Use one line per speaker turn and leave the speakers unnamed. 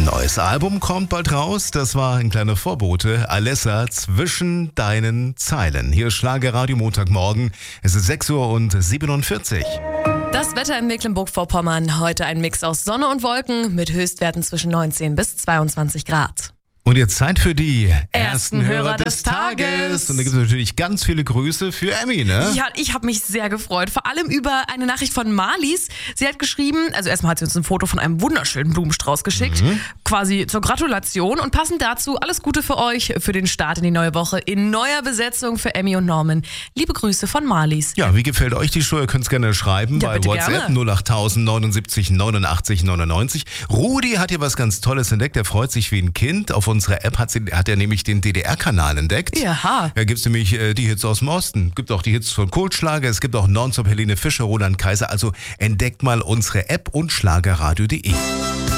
Neues Album kommt bald raus. Das war ein kleiner Vorbote. Alessa, zwischen deinen Zeilen. Hier ist Schlagerradio Montagmorgen. Es ist 6:47 Uhr.
Das Wetter in Mecklenburg-Vorpommern. Heute ein Mix aus Sonne und Wolken mit Höchstwerten zwischen 19 bis 22 Grad.
Und jetzt Zeit für die
ersten Hörer des Tages.
Und da gibt es natürlich ganz viele Grüße für Emmy, ne?
Ja, ich habe mich sehr gefreut. Vor allem über eine Nachricht von Marlies. Sie hat geschrieben, also erstmal hat sie uns ein Foto von einem wunderschönen Blumenstrauß geschickt. Quasi zur Gratulation. Und passend dazu, alles Gute für euch, für den Start in die neue Woche. In neuer Besetzung für Emmy und Norman. Liebe Grüße von Marlies.
Ja, wie gefällt euch die Show? Ihr könnt es gerne schreiben
Ja,
bei
bitte
WhatsApp
gerne.
08000 79 89 99. Rudi hat hier was ganz Tolles entdeckt. Er freut sich wie ein Kind. Auf unserer App hat er nämlich den DDR-Kanal entdeckt.
Jaha.
Da gibt es nämlich die Hits aus dem Osten. Gibt auch die Hits von Kohlschlager. Es gibt auch Nonstop Helene Fischer, Roland Kaiser. Also entdeckt mal unsere App und schlagerradio.de.